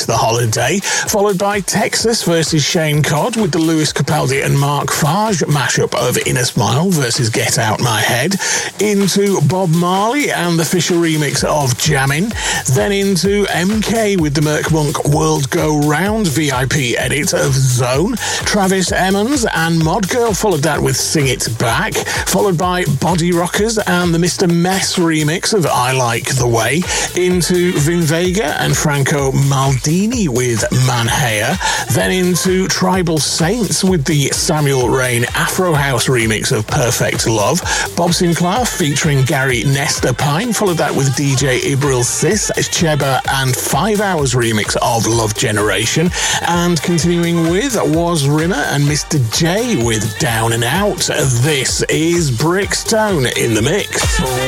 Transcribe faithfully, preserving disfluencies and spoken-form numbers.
the Holiday, followed by Texas versus Shane Codd with the Lewis Capaldi and Mark Farge mashup of Inner Smile versus Get Out My Head, into Bob Marley and the Fisher remix of Jammin', then into M K with the Merc Monk World Go Round V I P edit of Zone, Travis Emmons and Mod Girl followed that with Sing It Back, followed by Body Rockers and the Mister Mess remix of I Like the Way, into Vin Vega and Franco Maldini with Manhea, then into Tribal Saints with the Samuel Rain Afro House remix of Perfect Love, Bob Sinclair featuring Gary Nestor Pine, followed that with D J Ibril Sis, Cheba and Five Hours remix of Love Generation, and continuing with Was Rimmer and Mister J with Down and Out. This is Brickstone in the mix.